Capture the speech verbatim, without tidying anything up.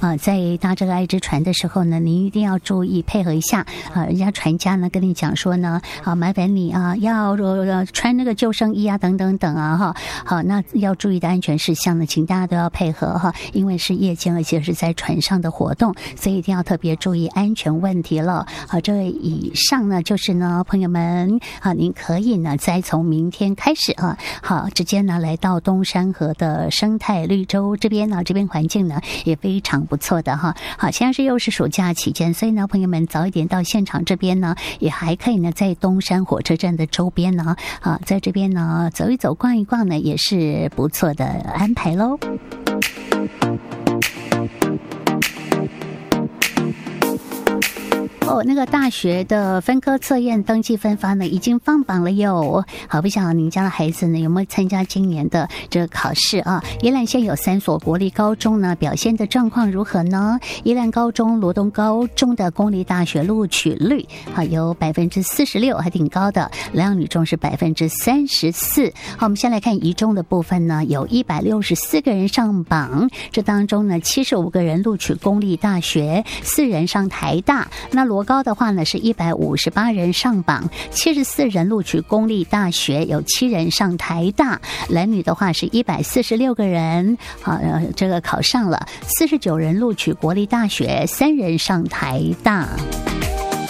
啊，在搭这个爱之船的时候呢，您一定要注意配合一下啊，人家船家呢跟你讲说呢，啊，麻烦你啊要穿那个救生衣啊等等等啊哈，好，那要注意的安全事项呢，请大家都要配合哈，因为是夜间而且是在船上的活动，所以一定要特别注意安全问题了。好，这以上呢就是呢，朋友们啊，您可以呢再从明天开始啊，好，直接呢来到东山河的生态绿洲这边呢，这边环境呢也非常不错的哈。好，现在是又是暑假期间，所以呢，朋友们早一点到现场这边呢，也还可以呢在东山火车站的周边呢，啊，在这边呢走一走、逛一逛呢，也是不错的安排喽。哦，那个大学的分科测验登记分发呢，已经放榜了哟。好，不晓得您家的孩子呢有没有参加今年的这个考试啊？宜兰县有三所国立高中呢，表现的状况如何呢？宜兰高中、罗东高中的公立大学录取率啊有百分之四十六，还挺高的。莱阳女中是百分之三十四。好，我们先来看宜中的部分呢，有一百六十四个人上榜，这当中呢，七十五个人录取公立大学，四人上台大。那罗高的话呢是一百五十八人上榜，七十四人录取公立大学，有七人上台大。男女的话是一百四十六个人啊，这个考上了，四十九人录取国立大学，三人上台大。